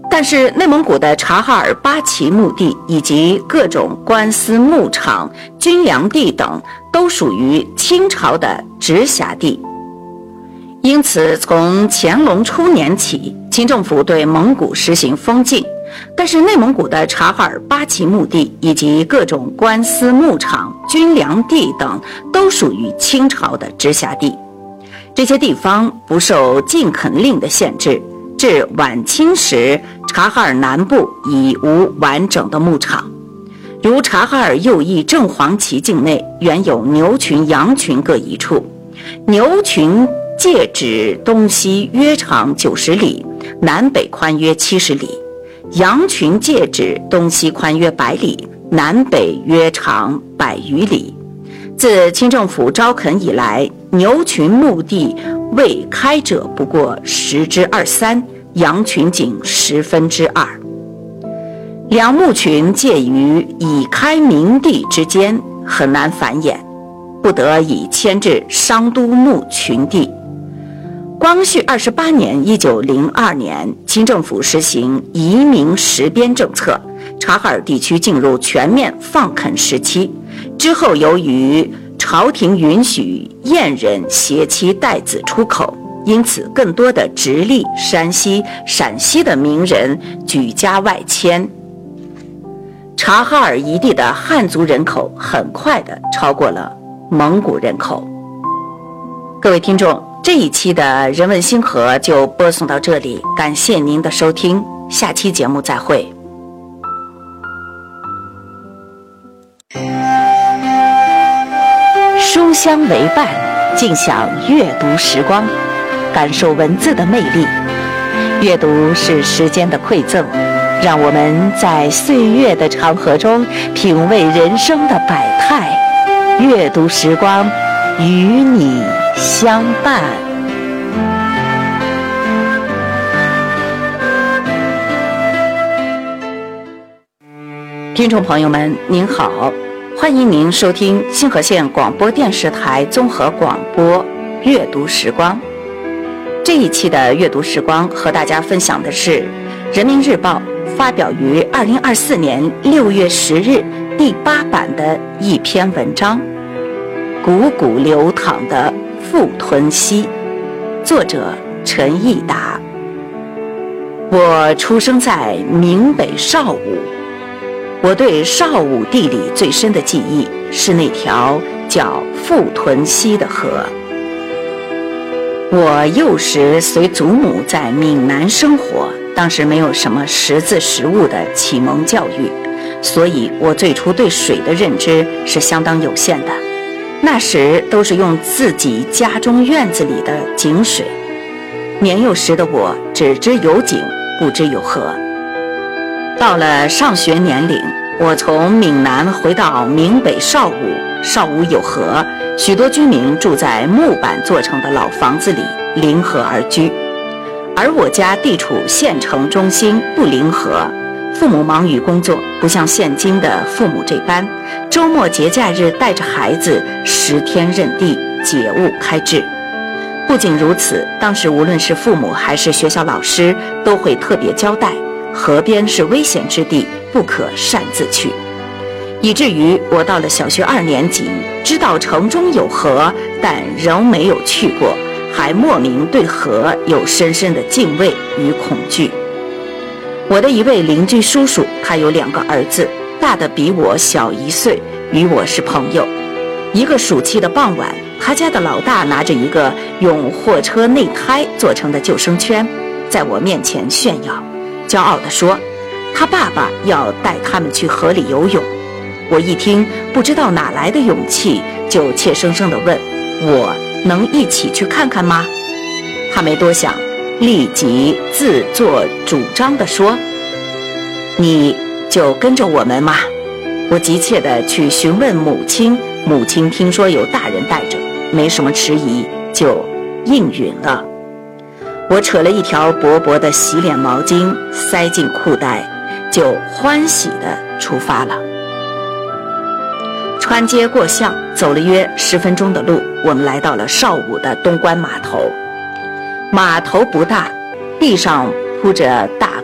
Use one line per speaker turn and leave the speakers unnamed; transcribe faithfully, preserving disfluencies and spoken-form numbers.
但是内蒙古的察哈尔八旗墓地以及各种官司牧场、军粮地等都属于清朝的直辖地。因此从乾隆初年起，清政府对蒙古实行封禁，但是内蒙古的察哈尔八旗墓地以及各种官司牧场、军粮地等都属于清朝的直辖地。这些地方不受禁垦令的限制，至晚清时，察哈尔南部已无完整的牧场。如察哈尔右翼正黄旗境内原有牛群、羊群各一处，牛群界指东西约长九十里，南北宽约七十里；羊群界指东西宽约百里，南北约长百余里。自清政府招垦以来，牛群墓地未开者不过十之二三，羊群仅十分之二。两墓群介于已开明地之间，很难繁衍，不得已迁至商都墓群地。光绪二十八年（一九零二年），清政府实行移民实边政策，察哈尔地区进入全面放垦时期。之后，由于朝廷允许燕人携妻带子出口，因此更多的直隶、山西、陕西的名人举家外迁。察哈尔一地的汉族人口很快地超过了蒙古人口。各位听众，这一期的人文星河就播送到这里，感谢您的收听，下期节目再会。书香为伴，尽享阅读时光，感受文字的魅力。阅读是时间的馈赠，让我们在岁月的长河中品味人生的百态。阅读时光，与你相伴。听众朋友们，您好，欢迎您收听星河县广播电视台综合广播阅读时光。这一期的阅读时光和大家分享的是人民日报发表于二零二四年六月十日第八版的一篇文章，汩汩流淌的富屯溪，作者陈义达。我出生在闽北邵武，我对邵武地理最深的记忆是那条叫富屯溪的河。我幼时随祖母在闽南生活，当时没有什么识字识物的启蒙教育，所以我最初对水的认知是相当有限的。那时都是用自己家中院子里的井水。年幼时的我只知有井，不知有河。到了上学年龄，我从闽南回到闽北邵武，邵武有河，许多居民住在木板做成的老房子里，临河而居。而我家地处县城中心，不临河，父母忙于工作，不像现今的父母这般，周末节假日带着孩子十天任地，解物开智。不仅如此，当时无论是父母还是学校老师，都会特别交代，河边是危险之地，不可擅自去。以至于我到了小学二年级，知道城中有河，但仍没有去过，还莫名对河有深深的敬畏与恐惧。我的一位邻居叔叔，他有两个儿子，大的比我小一岁，与我是朋友。一个暑期的傍晚，他家的老大拿着一个用货车内胎做成的救生圈，在我面前炫耀，骄傲地说他爸爸要带他们去河里游泳。我一听，不知道哪来的勇气，就怯生生地问，我能一起去看看吗？他没多想，立即自作主张地说，你就跟着我们嘛。我急切地去询问母亲，母亲听说有大人带着，没什么迟疑，就应允了。我扯了一条薄薄的洗脸毛巾塞进裤袋，就欢喜地出发了。穿街过巷，走了约十分钟的路，我们来到了邵武的东关码头。码头不大，地上铺着大